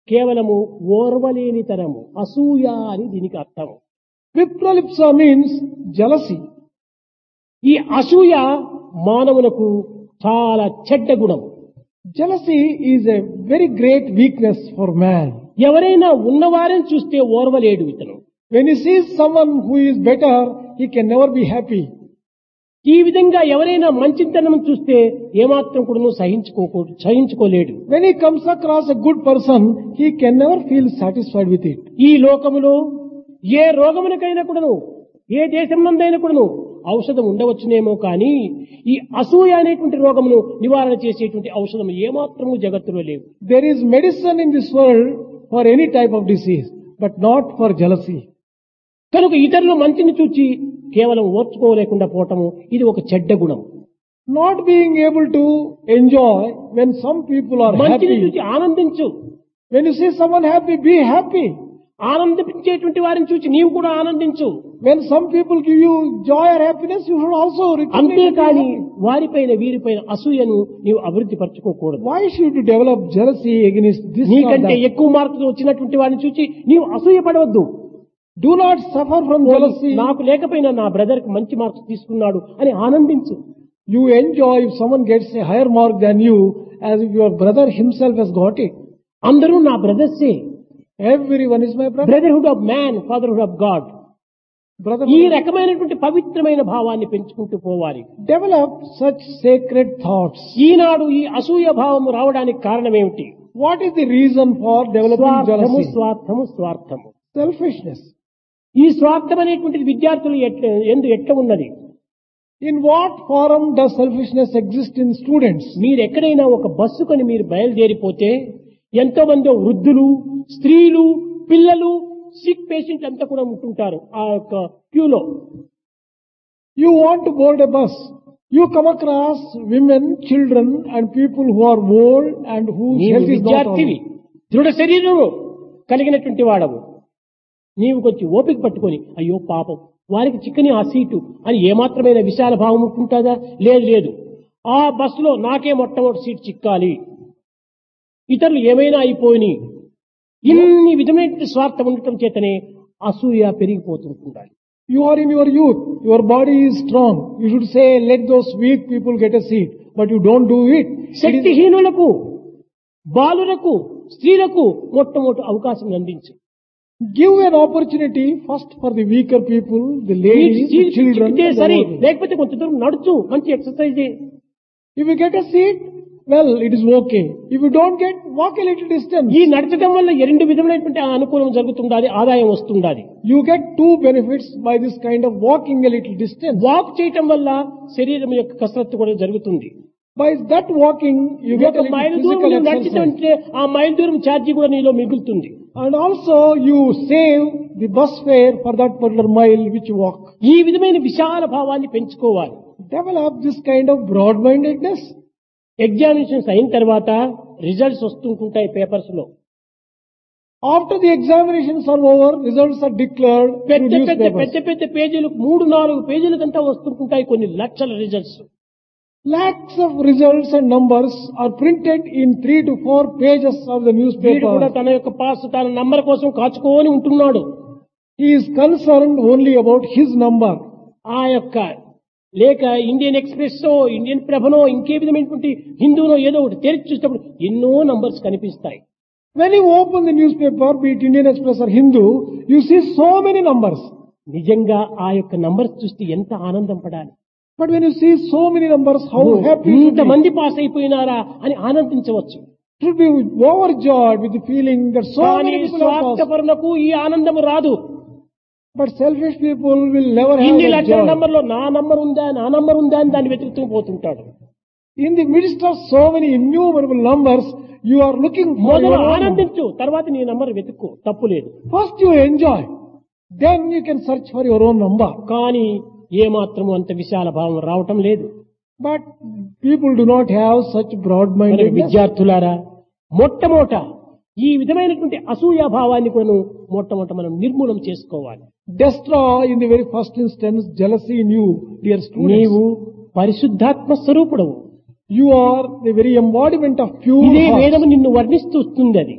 కేవలము ఓర్వలేనితనము, అసూయ అని దీనికి అర్థము. Vipralipsa means jealousy. ఈ అసూయ మానవులకు చాలా చెడ్డ గుణము. Jealousy is a very great weakness for man. ఎవరైనా ఉన్నవారిని చూస్తే ఓర్వలేడు ఇతను. When he sees someone who is better, he can never be happy. ఈ విధంగా ఎవరైనా మంచితనం చూస్తే ఏమాత్రం కూడా సహించుకోలేడు. When he comes across a good person, he can never feel satisfied with it. ఈ లోకములో ఏ రోగమునకైనా కూడాను, ఏ దేశం నందైనా కూడాను ఔషధం ఉండవచ్చునేమో కానీ ఈ అసూయ అనేటువంటి రోగమును నివారణ చేసేటువంటి ఔషధం ఏమాత్రము జగత్తులో లేవు. There is medicine in this world for any type of disease, but not for jealousy. కనుక ఇతరులు మంచిని చూచి కేవలం ఓర్చుకోలేకుండా పోవటము ఇది ఒక చెడ్డ గుణం. Not being able to enjoy when some people are మంచిని happy. చూచి ఆనందించు. When you see someone happy, be happy. ఆనందించేటువంటి వారిని చూచి నీవు కూడా ఆనందించు. When some people give you joy or happiness, you should also return. అంతేకాని వారిపైన వీరిపైన అసూయను నీవు అభివృద్ధి పరచుకోకూడదు. Why should you develop jealousy against this or నీకంటే that? ఎక్కువ మార్కులు వచ్చినటువంటి వారిని చూచి నీవు అసూయ పడవద్దు. Do not suffer from jealousy. నాకు లేకపోయినా నా బ్రదర్ కి మంచి మార్క్స్ తీసుకున్నాడు అని ఆనందించు. You enjoy if someone gets a higher mark than you, as if your brother himself has got it. అందరూ నా బ్రదర్సే. Everyone is my brother. Brotherhood of man, fatherhood of God. Brother, ఈ రకమైనటువంటి పవిత్రమైన భావాన్ని పెంచుకుంటూ పోవాలి. develop such sacred thoughts. ఈనాడు ఈ అసూయ భావము రావడానికి కారణం ఏమిటి? What is the reason for developing స్వార్థము jealousy? స్వార్థము స్వార్థము. Selfishness. ఈ స్వార్థం అనేటువంటిది విద్యార్థులు ఎట్లా ఉన్నది? In what form does selfishness exist in students? మీరు ఎక్కడైనా ఒక బస్సు కొని మీరు బయలుదేరిపోతే ఎంతో మంది వృద్ధులు, స్త్రీలు, పిల్లలు, సిక్ పేషెంట్ అంతా కూడా ఉంటుంటారు ఆ యొక్క క్యూలో. You want to board a bus. You come across women, children and people who are old and whose నీవు health is not విద్యార్థివి, all. దృఢ శరీరము కలిగినటువంటి వాడవు. నీవు కొంచెం ఓపిక పట్టుకొని అయ్యో పాపం వారికి చిక్కని ఆ సీటు అని ఏమాత్రమైన విశాల భావం ఉంటుందా? లేదు లేదు. ఆ బస్సులో నాకే మొట్టమొదటి సీట్ చిక్కాలి, ఇతరులు ఏమైనా అయిపోయి ఇన్ని విధమైన స్వార్థం ఉండటం చేతనే అసూయ పెరిగిపోతుండాలి. You are in your youth. Your body is strong. You should say, let those weak people get a seat. But you don't do it. శక్తిహీనులకు, బాలులకు, స్త్రీలకు మొట్టమొదటి అవకాశం అందించు. Give an opportunity first for the weaker people, the ladies, the children. and the సరే, old. లేకపోతే కొంచెం దూరం నడుచు, మంచి exercise. If you get a seat, well, it is okay. If you don't get, walk a little distance. ఈ నడచడం వల్ల రెండు విధమైనటువంటి అనుకూలం జరుగుతుండాలి, ఆదాయం వస్తుండాలి. You get two benefits by this kind of walking a little distance. Walk చేయటం వల్ల శరీరం యొక్క కసరత్తు కూడా జరుగుతుంది. By that walking, you get a ఒక little మైలు దూరం physical నువ్వు exercise. నడిచితే ఆ మైలు దూరం ఛార్జీ కూడా నీలో మిగులుతుంది. And also, you save the bus fare for that particular mile which you walk. ఈ విధమైన విశాల భావాన్ని పెంచుకోవాలి. Develop this kind of broad-mindedness. Examinations అయిన తర్వాత రిజల్ట్స్ వస్తుంటాయి పేపర్స్ లో. After the examinations are over, results are declared through పెద్ద పెద్ద newspapers. పెద్ద పెద్ద పేజీలు 3-4 పేజీలకంతా వస్తుంటాయి కొన్ని లక్షల results. Lakhs of results and numbers are printed in 3 to 4 pages of the వీడు కూడా newspaper. తన యొక్క పాస్ తన నంబర్ కోసం కాచుకొని ఉంటున్నాడు. He is concerned only about his number. ఆ యొక్క లేక ఇండియన్ ఎక్స్ప్రెస్ ఇండియన్ ప్రభనో ఇంకే విధమైనటువంటి హిందూనో ఏదో ఒకటి తెరిచి చూసినప్పుడు ఎన్నో నంబర్స్ కనిపిస్తాయి. When you open the newspaper, be it Indian Express or Hindu, you see so many numbers. నిజంగా ఆ యొక్క నంబర్స్ చూస్తే ఎంత ఆనందం పడాలి. But when you see so many numbers, how happy you should be. ఇంతమంది పాస్ అయిపోయినారా అని ఆనందించవచ్చు. You should be overjoyed with the feeling that so కానీ many people are passed. స్వార్థపరులకు ఈ ఆనందము రాదు. But selfish people will never have ఇన్ని that లక్షల joy. నంబర్లో నా నంబర్ ఉందా అని దాన్ని వెతుకుతూ పోతుంటాడు. In the midst of so many innumerable numbers, you are looking for మొదలు your own number. ఆనందించు, తర్వాత నీ నంబర్ వెతుక్కో, తప్పు లేదు. First you enjoy, then you can search for your own number. కానీ ఏ మాత్రము అంత విశాల భావం రావటం లేదు. But people do not have such మరి broad-mindedness. విద్యార్థులారా, మొట్టమొదట ఈ విధమైనటువంటి అసూయ భావాన్ని కూడా మొట్టమొదట మనం నిర్మూలన చేసుకోవాలి. Destroy in the very first instance jealousy in you, dear students. నీవు పరిశుద్ధాత్మ స్వరూపుడవు. You are the very embodiment of pure ఇదే heart. వేదము నిన్ను వర్ణిస్తూ వస్తుంది. అది